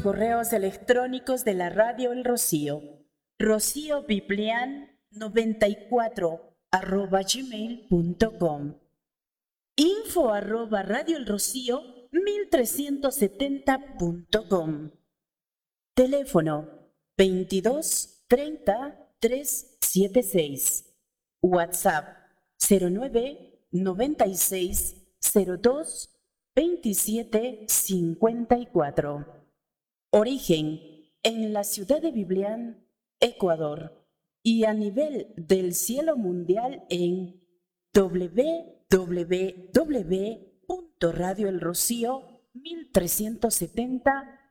correos electrónicos de la Radio El Rocío. rociobiblian94@gmail.com. info@radioelrocío1370.com. Teléfono 22 30 376. WhatsApp 09 96 02 27 54. Origen en la ciudad de Biblián, Ecuador, y a nivel del cielo mundial en www.radioelrocío1370.com.